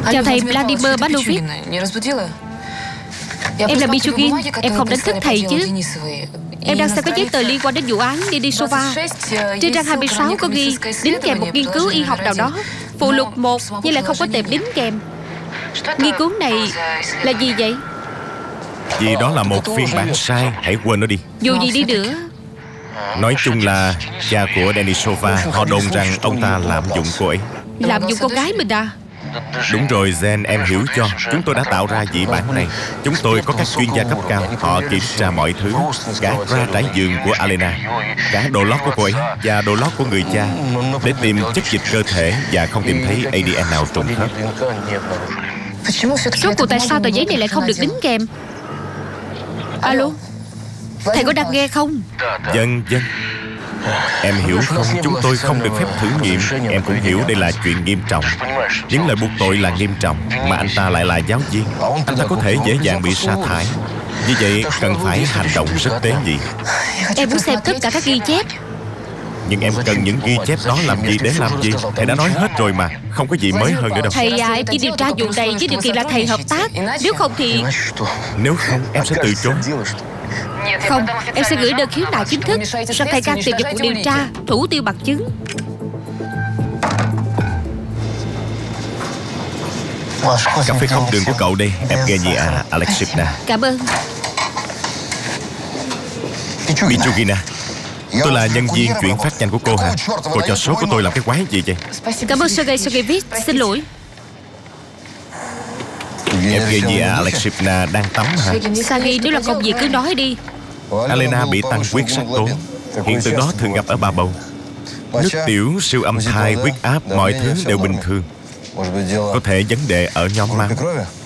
Chào thầy Vladimir Pavlovich. Em là Michugin. Em không đánh thức thầy chứ? Em đang xem các giấy tờ liên quan đến vụ án Denisova. Trên trang 26 có ghi đính kèm một nghiên cứu y học nào đó. Phụ lục 1 nhưng lại không có tệp đính kèm. Nghiên cứu này là gì vậy? Vì đó là một phiên bản sai. Hãy quên nó đi. Dù gì đi nữa, Nói chung là cha của Denisova, họ đồn rằng ông ta lạm dụng cô ấy. làm dụng con gái mình à? Đúng rồi Jen, em hiểu cho. Chúng tôi đã tạo ra dĩ bản này. Chúng tôi có các chuyên gia cấp cao. Họ kiểm tra mọi thứ. Cả bra trải giường của Alena, cả đồ lót của cô ấy và đồ lót của người cha, để tìm chất dịch cơ thể và không tìm thấy ADN nào trùng khớp. Rốt cuộc tại sao tờ giấy này lại không được đính kèm? Alo, thầy có đang nghe không? Vâng. Em hiểu không, chúng tôi không được phép thử nghiệm. Em cũng hiểu đây là chuyện nghiêm trọng. Những lời buộc tội là nghiêm trọng, mà anh ta lại là giáo viên. Anh ta có thể dễ dàng bị sa thải. Vì vậy cần phải hành động rất tế nhị. Em muốn xem tất cả các ghi chép. Nhưng em cần những ghi chép đó làm gì, để làm gì? Thầy đã nói hết rồi mà. Không có gì mới hơn nữa đâu. Thầy à, em chỉ điều tra vụ này với điều kiện là thầy hợp tác. Nếu không thì... Nếu không, em sẽ từ chối. Không, em sẽ gửi đơn khiếu nại chính thức rằng thầy can thiệp vào cuộc điều tra, thủ tiêu bằng chứng. Cà phê không đường của cậu đây, Evgenia Alexeyevna. Cảm ơn. Michugina, tôi là nhân viên chuyển phát nhanh của cô hả? Cô cho số của tôi làm cái quái gì vậy? Cảm ơn Sergei Sergeyevich. Xin lỗi. Evgenia Alexeyevna đang tắm hả? Sagi, nếu là công việc cứ nói đi. Alena bị tăng huyết sắc tố. Hiện tượng đó thường gặp ở bà bầu. Nước tiểu, siêu âm thai, huyết áp, mọi thứ đều bình thường. Có thể vấn đề ở nhóm máu.